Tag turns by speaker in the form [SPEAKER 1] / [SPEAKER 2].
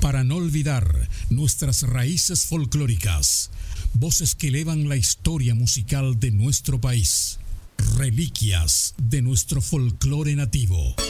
[SPEAKER 1] para no olvidar nuestras raíces folclóricas, voces que elevan la historia musical de nuestro país, reliquias de nuestro folclore nativo.